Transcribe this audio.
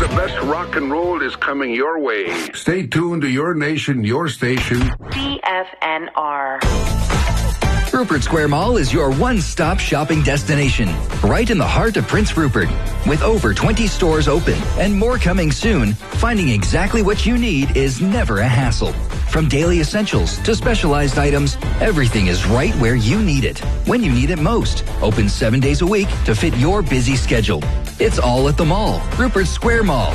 best rock and roll is coming your way. Stay tuned to your nation, your station. CFNR. Rupert Square Mall is your one-stop shopping destination, right in the heart of Prince Rupert. With over 20 stores open and more coming soon, finding exactly what you need is never a hassle. From daily essentials to specialized items, everything is right where you need it, when you need it most. Open 7 days a week to fit your busy schedule. It's all at the mall, Rupert Square Mall.